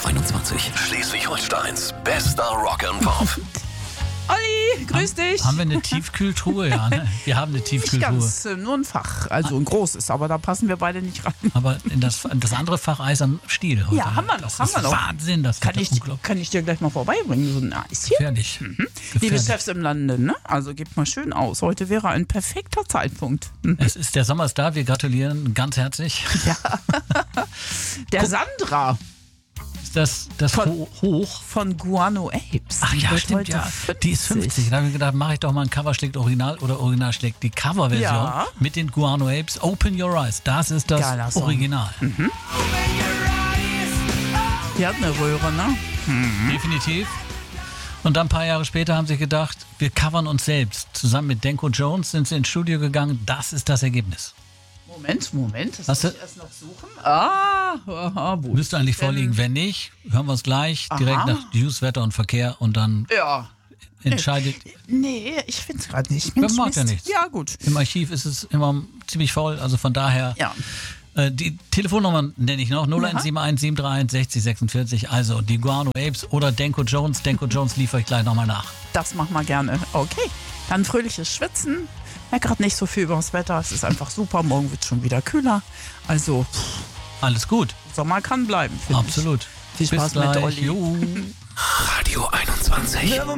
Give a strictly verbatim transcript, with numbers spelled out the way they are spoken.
einundzwanzig. Schleswig-Holsteins bester Rock and Pop. Olli, grüß dich. Haben wir eine Tiefkühltruhe? Ja, ne? Wir haben eine Nicht Tiefkühltruhe. ganz, äh, nur ein Fach, also ein großes, aber da passen wir beide nicht rein. Aber in das, in das andere Fach Eis am Stiel heute. Ja, haben wir noch, Das haben ist wir noch. Wahnsinn, das Kann wird ich, unglaublich kann ich dir gleich mal vorbeibringen, so ein Eischen? gefährlich. Liebe gefährlich. Chefs im Lande, ne? Also gebt mal schön aus. Heute wäre ein perfekter Zeitpunkt. Hm. Es ist, der Sommer ist da, wir gratulieren ganz herzlich. Der Sandra Ist das, das Von- Ho hoch? von Guano Apes. Ach die ja, wird stimmt, heute ja. Die ist fünfzig. Da habe ich gedacht, mache ich doch mal ein Cover schlägt Original oder Original schlägt die Coverversion Ja. mit den Guano Apes. Open Your Eyes. Das ist das Geiler Song. Original. Die hat eine Röhre, ne? Definitiv. Und dann ein paar Jahre später haben sie gedacht, wir covern uns selbst. Zusammen mit Denko Jones sind sie ins Studio gegangen. Das ist das Ergebnis. Moment, Moment, das Hast muss du- ich erst noch suchen. Ah, aha, wo Müsste eigentlich vorliegen. Wenn nicht, hören wir uns gleich direkt Aha. nach News, Wetter und Verkehr und dann Ja. entscheidet. Nee, ich finde es gerade nicht. Das macht ja Mist. nichts. Ja, gut. Im Archiv ist es immer ziemlich voll, also von daher. Ja. Äh, die Telefonnummer nenne ich noch, null eins sieben eins sieben drei eins sechzig sechsundvierzig, also die Guano Apes oder Denko Jones. Denko Jones liefere ich gleich nochmal nach. Das machen wir gerne. Okay. Dann fröhliches Schwitzen. Ja, gerade nicht so viel über das Wetter. Es ist einfach super. Morgen wird es schon wieder kühler. Also, Alles gut, Sommer kann bleiben, finde ich. absolut. Viel Spaß Bis mit gleich. Olli. Jo. Radio einundzwanzig.